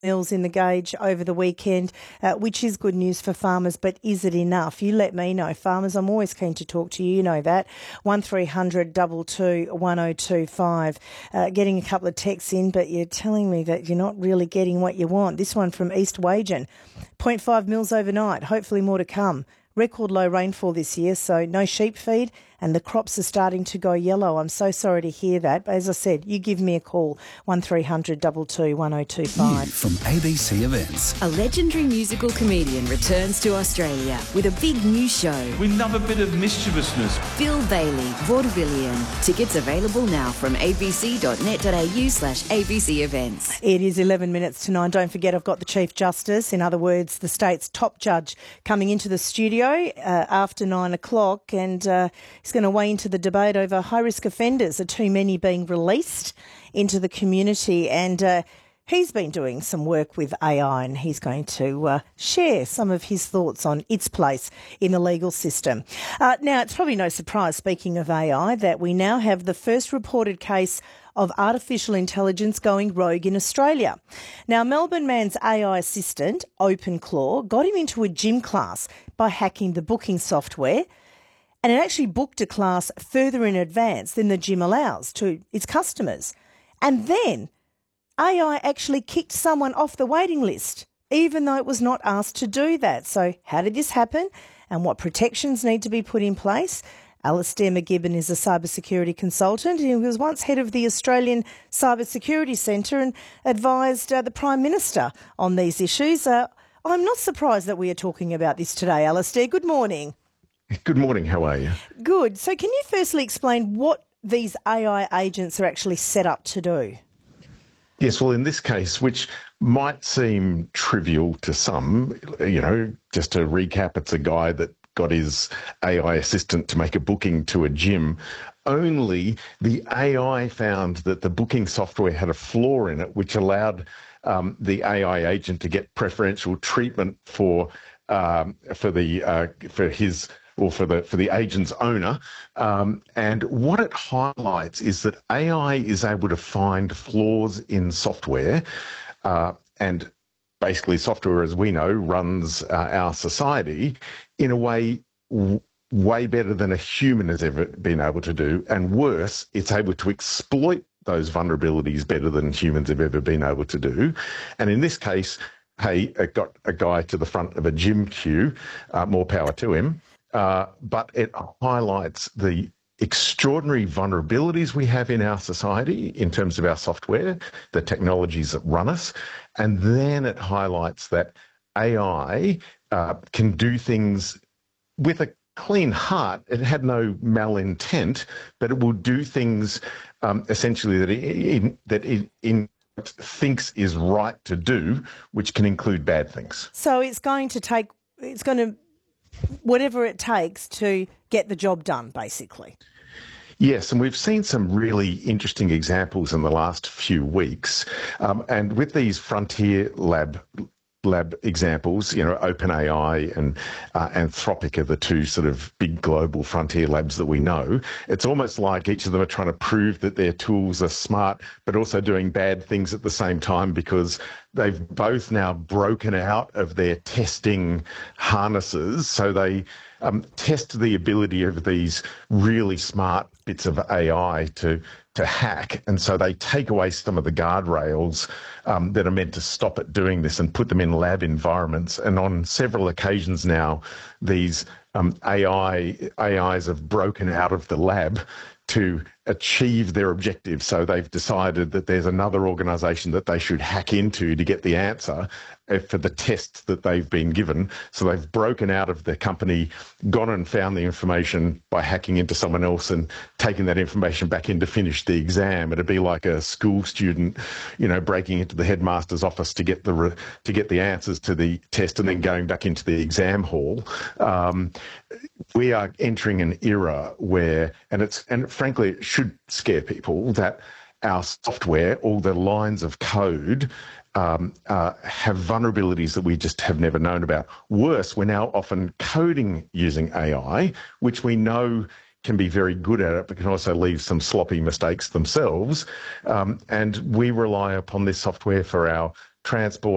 mils in the gauge over the weekend, which is good news for farmers, but is it enough? You let me know, farmers. I'm always keen to talk to you. You know that. 1300 22 1025. Getting a couple of texts in, but you're telling me that you're not really getting what you want. This one from East Wagen, 0.5 mils overnight. Hopefully more to come. Record low rainfall this year, so no sheep feed, and the crops are starting to go yellow. I'm so sorry to hear that. But as I said, you give me a call, 1300 22 1025. New from ABC Events. A legendary musical comedian returns to Australia with a big new show. We love a bit of mischievousness. Phil Bailey, vaudevillian. Tickets available now from abc.net.au/ABC Events. It is 11 minutes to 9. Don't forget, I've got the Chief Justice, in other words, the state's top judge, coming into the studio after 9 o'clock, and he's going to weigh into the debate over high-risk offenders. Are too many being released into the community? And he's been doing some work with AI, and he's going to share some of his thoughts on its place in the legal system. Now, it's probably no surprise, speaking of AI, that we now have the first reported case of artificial intelligence going rogue in Australia. Now, Melbourne man's AI assistant, OpenClaw, got him into a gym class by hacking the booking software, and it actually booked a class further in advance than the gym allows to its customers. And then AI actually kicked someone off the waiting list, even though it was not asked to do that. So how did this happen, and what protections need to be put in place? Alastair McGibbon is a cybersecurity consultant. He was once head of the Australian Cybersecurity Centre and advised the Prime Minister on these issues. I'm not surprised that we are talking about this today, Alastair. Good morning. Good morning. How are you? Good. So can you firstly explain what these AI agents are actually set up to do? Yes, well, in this case, which might seem trivial to some, just to recap, it's a guy that got his AI assistant to make a booking to a gym, only the AI found that the booking software had a flaw in it, which allowed the AI agent to get preferential treatment for the agent's owner. And what it highlights is that AI is able to find flaws in software, and basically software, as we know, runs our society in a way way better than a human has ever been able to do. And worse, it's able to exploit those vulnerabilities better than humans have ever been able to do. And in this case, hey, it got a guy to the front of a gym queue, more power to him. But it highlights the extraordinary vulnerabilities we have in our society in terms of our software, the technologies that run us. And then it highlights that AI can do things with a clean heart. It had no malintent, but it will do things essentially that it thinks is right to do, which can include bad things. So it's going to whatever it takes to get the job done, basically. Yes, and we've seen some really interesting examples in the last few weeks. And with these frontier lab examples, OpenAI and Anthropic are the two sort of big global frontier labs that we know. It's almost like each of them are trying to prove that their tools are smart, but also doing bad things at the same time, because they've both now broken out of their testing harnesses. So they test the ability of these really smart bits of AI to hack. And so they take away some of the guardrails that are meant to stop it doing this and put them in lab environments. And on several occasions now, these AIs have broken out of the lab to achieve their objective. So they've decided that there's another organisation that they should hack into to get the answer for the tests that they've been given. So they've broken out of the company, gone and found the information by hacking into someone else and taking that information back in to finish the exam. It'd be like a school student, breaking into the headmaster's office to get the answers to the test and then going back into the exam hall. We are entering an era where, and frankly, it should scare people, that our software, all the lines of code, have vulnerabilities that we just have never known about. Worse, we're now often coding using AI, which we know can be very good at it, but can also leave some sloppy mistakes themselves. And we rely upon this software for our transport